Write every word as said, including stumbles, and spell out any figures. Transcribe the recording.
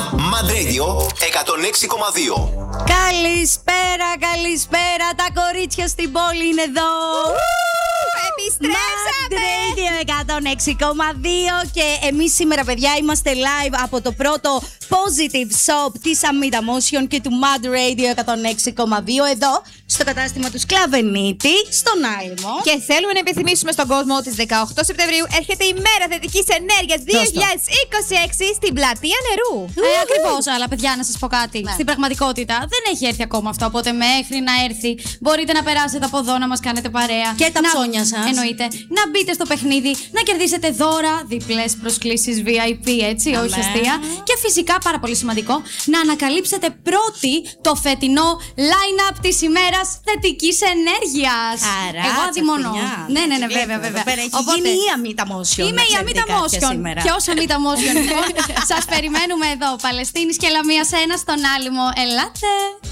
Mad Radio εκατόν έξι κόμμα δύο. Καλησπέρα, καλησπέρα. Τα κορίτσια στην πόλη είναι εδώ. Επιστρέψαμε! Mad Radio εκατόν έξι κόμμα δύο. Και εμείς σήμερα, παιδιά, είμαστε live από το πρώτο Positive Shop της Amita Motion και του Mad Radio εκατόν έξι κόμμα δύο εδώ στο κατάστημα του Σκλαβενίτη, στον Άλυμο. Και θέλουμε να επιθυμίσουμε στον κόσμο ότι στις δεκαοκτώ Σεπτεμβρίου έρχεται η μέρα θετικής ενέργειας δύο χιλιάδες είκοσι έξι στην πλατεία Νερού. Ε, ακριβώς, αλλά παιδιά, να σας πω κάτι. Ναι. Στην πραγματικότητα δεν έχει έρθει ακόμα αυτό. Οπότε μέχρι να έρθει, μπορείτε να περάσετε από εδώ να μας κάνετε παρέα. Και τα να... ψώνια σας. Εννοείται. Να μπείτε στο παιχνίδι, να κερδίσετε δώρα, διπλές προσκλήσεις βι άι πι, έτσι, Αμέ. όχι αστεία. Και φυσικά, πάρα πολύ σημαντικό, να ανακαλύψετε πρώτοι το φετινό line-up της ημέρας θετικής ενέργειας. Άρα, Εγώ αδειμονώ. Ναι, ναι, ναι, βέβαια, βέβαια. Έχει Οπότε, γίνει η Amita Motion. είμαι η Amita Motion. Ποιος Amita Motion, λοιπόν. Σας περιμένουμε εδώ. Παλαιστίνης και Λαμίας ένα στον Άλυμο. Ελάτε.